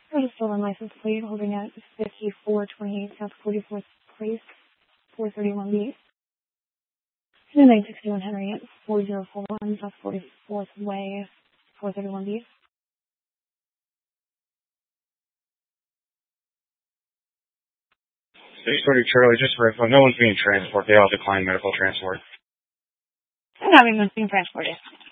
I just stolen license plate holding at 5428 South 44th Place, 431B. And 961 Henry at 4041 South 44th Way, 431B. Charlie, just for info, no one's being transported. They all declined medical transport. I'm not even being transported.